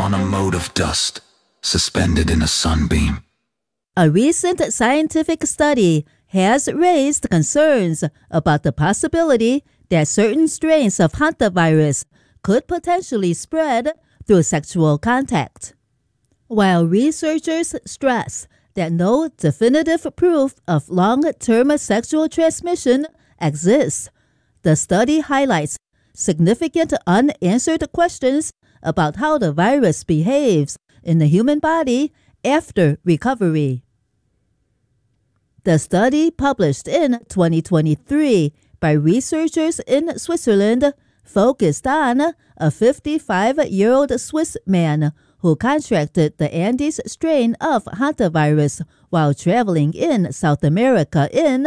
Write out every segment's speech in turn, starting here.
on a mote of dust, suspended in a sunbeam. A recent scientific study has raised concerns about the possibility that certain strains of hantavirus could potentially spread through sexual contact. While researchers stress that no definitive proof of long-term sexual transmission exists, the study highlights significant unanswered questions about how the virus behaves in the human body after recovery. The study, published in 2023 by researchers in Switzerland, focused on a 55-year-old Swiss man who contracted the Andes strain of hantavirus while traveling in South America in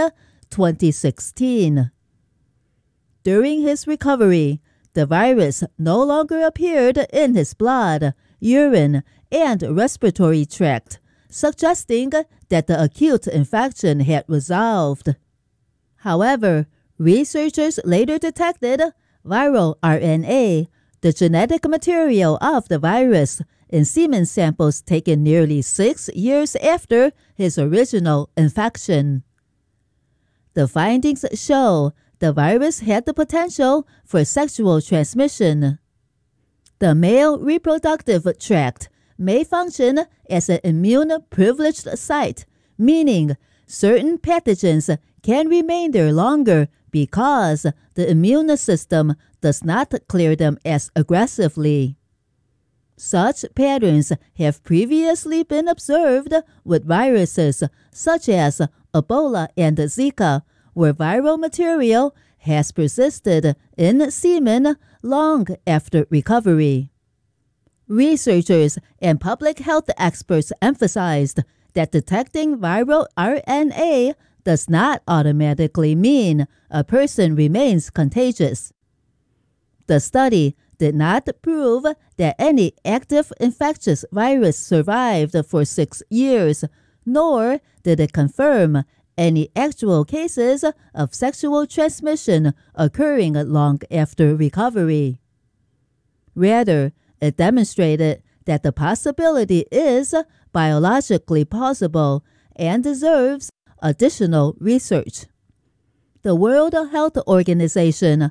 2016. During his recovery, the virus no longer appeared in his blood, urine, and respiratory tract, suggesting that the acute infection had resolved. However, researchers later detected viral RNA, the genetic material of the virus, in semen samples taken nearly 6 years after his original infection. The findings show the virus had the potential for sexual transmission. The male reproductive tract may function as an immune-privileged site, meaning certain pathogens can remain there longer because the immune system does not clear them as aggressively. Such patterns have previously been observed with viruses such as Ebola and Zika, where viral material has persisted in semen long after recovery. Researchers and public health experts emphasized that detecting viral RNA does not automatically mean a person remains contagious. The study did not prove that any active infectious virus survived for 6 years, nor did it confirm any actual cases of sexual transmission occurring long after recovery. Rather, it demonstrated that the possibility is biologically possible and deserves additional research. The World Health Organization,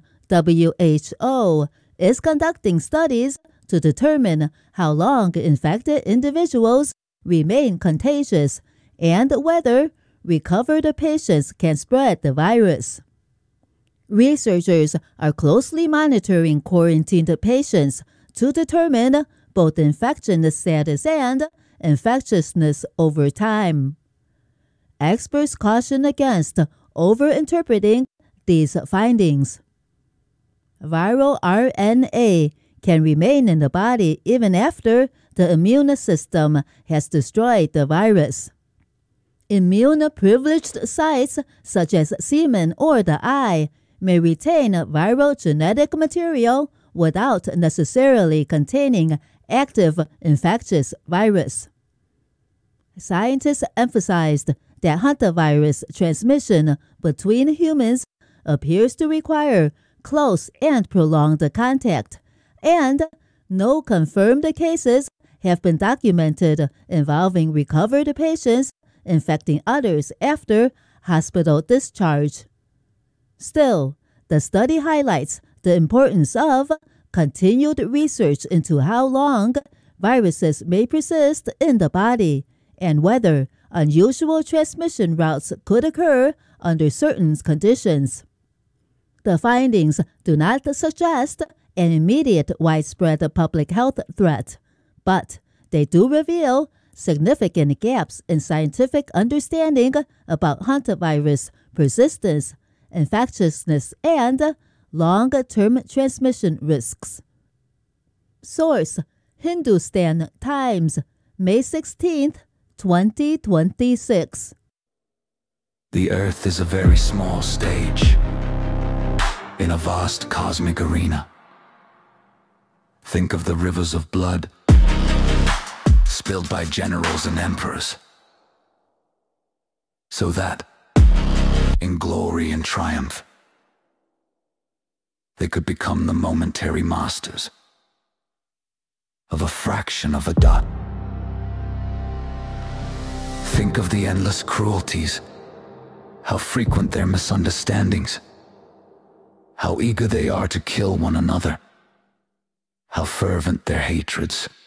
WHO, is conducting studies to determine how long infected individuals remain contagious and whether recovered patients can spread the virus. Researchers are closely monitoring quarantined patients to determine both infection status and infectiousness over time. Experts caution against overinterpreting these findings. Viral RNA can remain in the body even after the immune system has destroyed the virus. Immune-privileged sites such as semen or the eye may retain viral genetic material without necessarily containing active infectious virus. Scientists emphasized that hantavirus transmission between humans appears to require close and prolonged contact, and no confirmed cases have been documented involving recovered patients infecting others after hospital discharge. Still, the study highlights the importance of continued research into how long viruses may persist in the body and whether unusual transmission routes could occur under certain conditions. The findings do not suggest an immediate widespread public health threat, but they do reveal significant gaps in scientific understanding about hantavirus persistence, infectiousness, and long-term transmission risks. Source: Hindustan Times, May 16, 2026. The Earth is a very small stage in a vast cosmic arena. Think of the rivers of blood spilled by generals and emperors, so that, in glory and triumph, they could become the momentary masters of a fraction of a dot. Think of the endless cruelties, how frequent their misunderstandings, how eager they are to kill one another, how fervent their hatreds.